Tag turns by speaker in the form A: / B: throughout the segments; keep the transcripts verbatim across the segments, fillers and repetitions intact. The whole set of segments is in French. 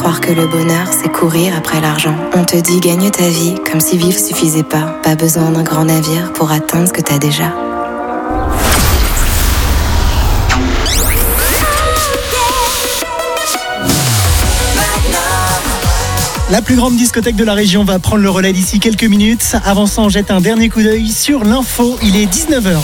A: croire que le bonheur, c'est courir après l'argent. On te dit gagne ta vie comme si vivre suffisait pas. Pas besoin d'un grand navire pour atteindre ce que t'as déjà.
B: La plus grande discothèque de la région va prendre le relais d'ici quelques minutes. Avant ça, on jette un dernier coup d'œil sur l'info. Il est dix-neuf heures.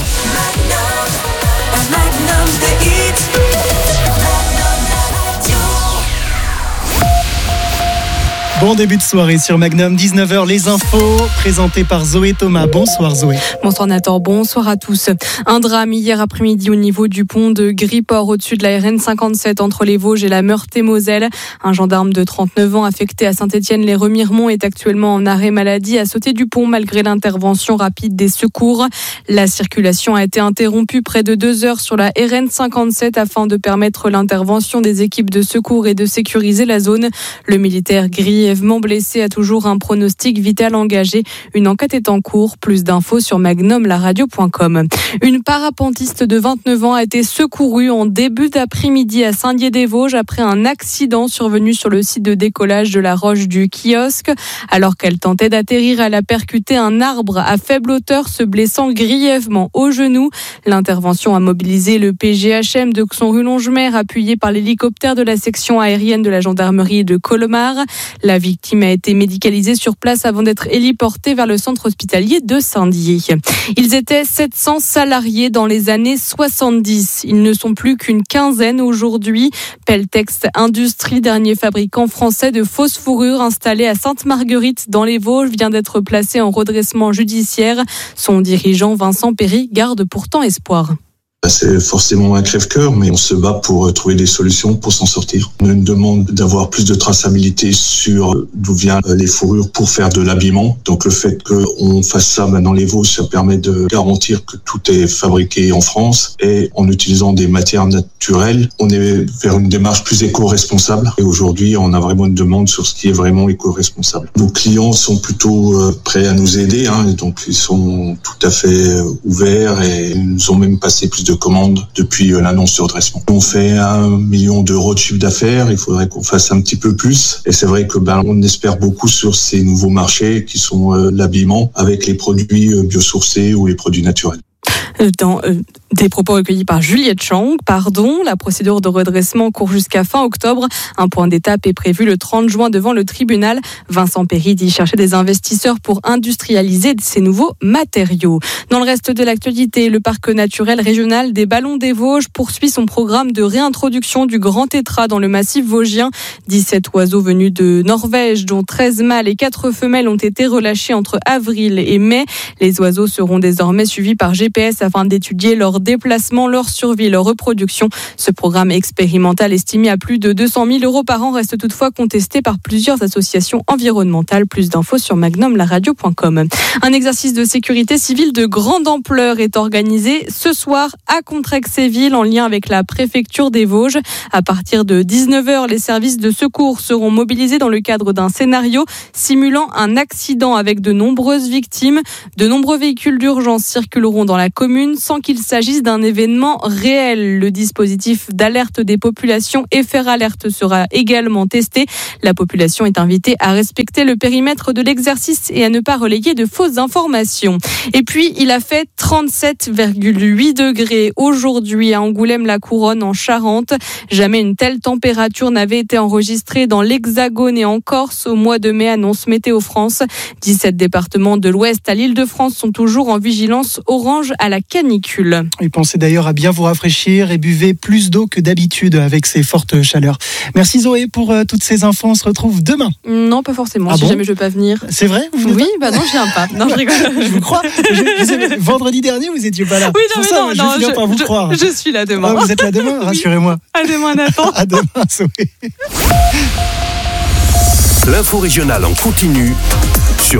B: Bon début de soirée sur Magnum, dix-neuf heures, les infos présentées par Zoé Thomas. Bonsoir Zoé.
C: Bonsoir Nathan, bonsoir à tous. Un drame hier après-midi au niveau du pont de Griport au-dessus de la R N cinquante-sept entre les Vosges et la Meurthe-et-Moselle. Un gendarme de trente-neuf ans affecté à Saint-Étienne-les-Remiremont est actuellement en arrêt maladie à sauter du pont malgré l'intervention rapide des secours. La circulation a été interrompue près de deux heures sur la R N cinquante-sept afin de permettre l'intervention des équipes de secours et de sécuriser la zone. Le militaire grièvement blessé a toujours un pronostic vital engagé. Une enquête est en cours. Plus d'infos sur magnum la radio point com. Une parapentiste de vingt-neuf ans a été secourue en début d'après-midi à Saint-Dié-des-Vosges après un accident survenu sur le site de décollage de la Roche du Kiosque. Alors qu'elle tentait d'atterrir, elle a percuté un arbre à faible hauteur, se blessant grièvement au genou. L'intervention a mobilisé le P G H M de Xon-Rue-Longemer, appuyé par l'hélicoptère de la section aérienne de la gendarmerie de Colmar. La victime a été médicalisée sur place avant d'être héliportée vers le centre hospitalier de Saint-Dié. Ils étaient sept cents salariés dans les années soixante-dix. Ils ne sont plus qu'une quinzaine aujourd'hui. Peltex Industrie, dernier fabricant français de fausses fourrures installé à Sainte-Marguerite dans les Vosges, vient d'être placé en redressement judiciaire. Son dirigeant Vincent Perry garde pourtant espoir.
D: C'est forcément un crève-cœur, mais on se bat pour trouver des solutions pour s'en sortir. On a une demande d'avoir plus de traçabilité sur d'où viennent les fourrures pour faire de l'habillement. Donc le fait qu'on fasse ça dans les Vosges, ça permet de garantir que tout est fabriqué en France et en utilisant des matières naturelles. On est vers une démarche plus éco-responsable et aujourd'hui, on a vraiment une demande sur ce qui est vraiment éco-responsable. Nos clients sont plutôt prêts à nous aider, hein, donc ils sont tout à fait ouverts et ils nous ont même passé plus de commandes depuis l'annonce du redressement. On fait un million d'euros de chiffre d'affaires, il faudrait qu'on fasse un petit peu plus. Et c'est vrai que ben, on espère beaucoup sur ces nouveaux marchés qui sont euh, l'habillement avec les produits euh, biosourcés ou les produits naturels.
C: Dans euh, des propos recueillis par Juliette Chang, pardon, la procédure de redressement court jusqu'à fin octobre. Un point d'étape est prévu le trente juin devant le tribunal. Vincent Perry dit chercher des investisseurs pour industrialiser ces nouveaux matériaux. Dans le reste de l'actualité, le parc naturel régional des Ballons des Vosges poursuit son programme de réintroduction du grand tétras dans le massif vosgien. dix-sept oiseaux venus de Norvège, dont treize mâles et quatre femelles, ont été relâchés entre avril et mai. Les oiseaux seront désormais suivis par G P S afin d'étudier leur déplacement, leur survie, leur reproduction. Ce programme expérimental estimé à plus de deux cent mille euros par an reste toutefois contesté par plusieurs associations environnementales. Plus d'infos sur magnum la radio point com. Un exercice de sécurité civile de grande ampleur est organisé ce soir à Contrexéville en lien avec la préfecture des Vosges. À partir de dix-neuf heures, les services de secours seront mobilisés dans le cadre d'un scénario simulant un accident avec de nombreuses victimes. De nombreux véhicules d'urgence circuleront dans la commune sans qu'il s'agisse d'un événement réel. Le dispositif d'alerte des populations F R Alerte sera également testé. La population est invitée à respecter le périmètre de l'exercice et à ne pas relayer de fausses informations. Et puis, il a fait trente-sept virgule huit degrés aujourd'hui à Angoulême-la-Couronne en Charente. Jamais une telle température n'avait été enregistrée dans l'Hexagone et en Corse au mois de mai, annonce Météo France. dix-sept départements de l'Ouest à l'Île-de-France sont toujours en vigilance orange à la canicule.
B: Et pensez d'ailleurs à bien vous rafraîchir et buvez plus d'eau que d'habitude avec ces fortes chaleurs. Merci Zoé pour euh, toutes ces infos. On se retrouve demain.
C: Non, pas forcément.
B: Ah
C: si
B: bon
C: jamais je veux pas venir.
B: C'est vrai vous
C: Oui, bah non, je viens pas. Non, je rigole.
B: Je vous crois. Je, je sais, vendredi dernier, vous étiez pas là.
C: Oui, non,
B: pour
C: mais
B: ça,
C: non,
B: je
C: non,
B: viens
C: je,
B: pas vous
C: je,
B: croire.
C: Je suis là demain.
B: Ah, vous êtes là demain, rassurez-moi.
C: À demain, Nathan.
B: À demain, Zoé.
E: L'info régionale en continu